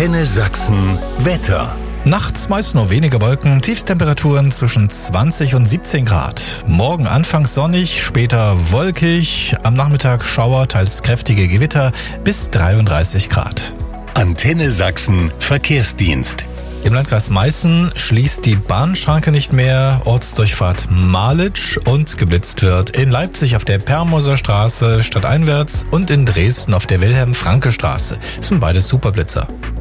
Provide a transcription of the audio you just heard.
Antenne Sachsen Wetter. Nachts meist nur wenige Wolken, Tiefstemperaturen zwischen 20 und 17 Grad. Morgen anfangs sonnig, später wolkig, am Nachmittag Schauer, teils kräftige Gewitter bis 33 Grad. Antenne Sachsen Verkehrsdienst. Im Landkreis Meißen schließt die Bahnschranke nicht mehr, Ortsdurchfahrt Malitsch und geblitzt wird in Leipzig auf der Permoser Straße stadteinwärts und in Dresden auf der Wilhelm-Franke-Straße. Das sind beides Superblitzer.